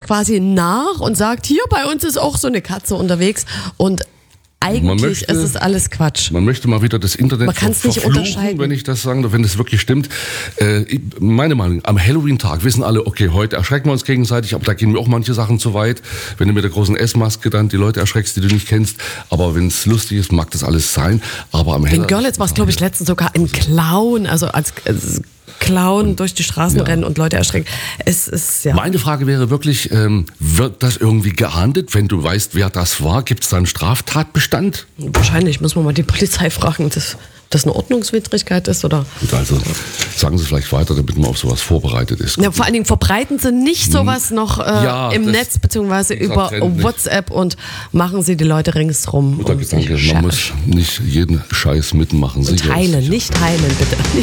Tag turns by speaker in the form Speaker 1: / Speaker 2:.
Speaker 1: quasi nach und sagt, hier bei uns ist auch so eine Katze unterwegs und eigentlich ist es alles Quatsch.
Speaker 2: Man möchte mal wieder das Internet
Speaker 1: Man kann's nicht unterscheiden.
Speaker 2: wenn ich das sagen darf, wenn das wirklich stimmt. Meine Meinung, am Halloween-Tag wissen alle, okay, heute erschrecken wir uns gegenseitig, aber da gehen mir auch manche Sachen zu weit. Wenn du mit der großen S-Maske dann die Leute erschreckst, die du nicht kennst. Aber wenn es lustig ist, mag das alles sein. Aber am
Speaker 1: In Görlitz war es, glaube ich, letztens sogar ein Clown, also als Clown durch die Straßen rennen und Leute erschrecken. Es ist, ja.
Speaker 2: Meine Frage wäre wirklich, wird das irgendwie geahndet, wenn du weißt, wer das war? Gibt es da einen Straftatbestand?
Speaker 1: Wahrscheinlich muss man mal die Polizei fragen, ob das eine Ordnungswidrigkeit ist oder.
Speaker 2: Gut, also sagen Sie es vielleicht weiter, damit man auf sowas vorbereitet ist.
Speaker 1: Ja, vor allen Dingen verbreiten Sie nicht sowas noch im Netz beziehungsweise über WhatsApp und machen Sie die Leute ringsrum.
Speaker 2: Guter Gedanke, man muss nicht jeden Scheiß mitmachen.
Speaker 1: Teilen, nicht teilen, bitte.